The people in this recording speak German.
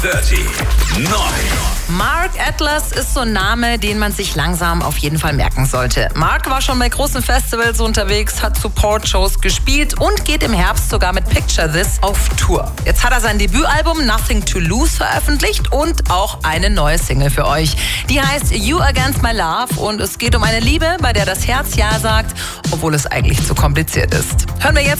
Dirty Neu. Mark Atlas ist so ein Name, den man sich langsam auf jeden Fall merken sollte. Mark war schon bei großen Festivals unterwegs, hat Support-Shows gespielt und geht im Herbst sogar mit Picture This auf Tour. Jetzt hat er sein Debütalbum Nothing to Lose veröffentlicht und auch eine neue Single für euch. Die heißt You Against My Love und es geht um eine Liebe, bei der das Herz Ja sagt, obwohl es eigentlich zu kompliziert ist. Hören wir jetzt